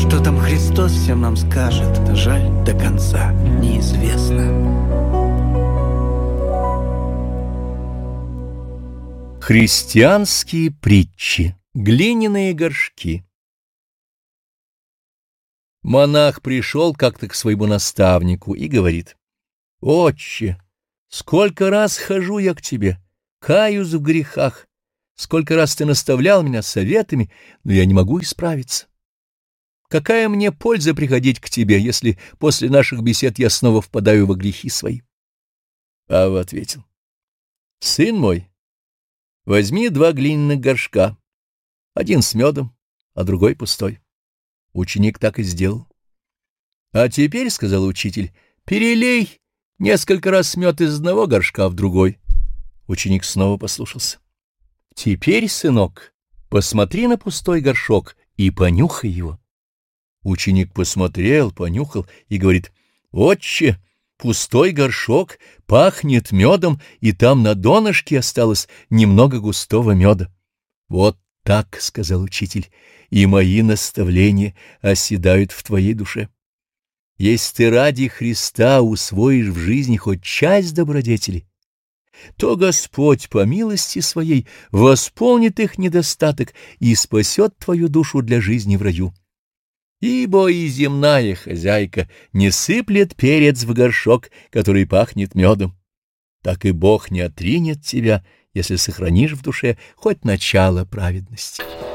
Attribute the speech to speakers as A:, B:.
A: Что там Христос всем нам скажет, жаль, до конца неизвестно.
B: Христианские притчи. Глиняные горшки. Монах пришел как-то к своему наставнику и говорит: «Отче, сколько раз хожу я к тебе, каюсь в грехах, сколько раз ты наставлял меня советами, но я не могу исправиться. Какая мне польза приходить к тебе, если после наших бесед я снова впадаю во грехи свои?» Ава ответил: «Сын мой, возьми 2 глиняных горшка, один с медом, а другой пустой». Ученик так и сделал. «А теперь, — сказал учитель, — перелей несколько раз мед из одного горшка в другой». Ученик снова послушался. «Теперь, сынок, посмотри на пустой горшок и понюхай его». Ученик посмотрел, понюхал и говорит: «Отче, пустой горшок пахнет медом, и там на донышке осталось немного густого меда». «Вот так, — сказал учитель, — и мои наставления оседают в твоей душе. Если ты ради Христа усвоишь в жизни хоть часть добродетели, то Господь по милости своей восполнит их недостаток и спасет твою душу для жизни в раю. Ибо и земная хозяйка не сыплет перец в горшок, который пахнет медом. Так и Бог не отринет тебя, если сохранишь в душе хоть начало праведности».